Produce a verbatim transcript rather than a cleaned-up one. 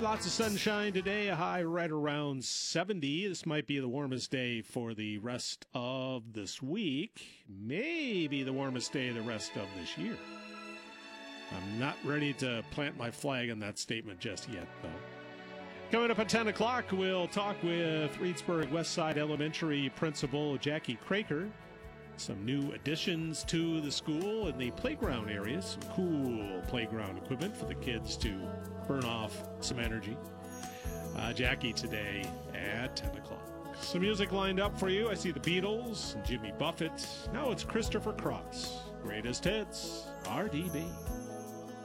lots of sunshine today, a high right around seventy. This might be the warmest day for the rest of this week. Maybe the warmest day the rest of this year. I'm not ready to plant my flag on that statement just yet, though. Coming up at ten o'clock, we'll talk with Reedsburg Westside Elementary Principal Jackie Craker. Some new additions to the school in the playground areas. Some cool playground equipment for the kids to burn off some energy. Uh, Jackie today at ten o'clock. Some music lined up for you. I see the Beatles and Jimmy Buffett. Now it's Christopher Cross. Greatest hits, R D B.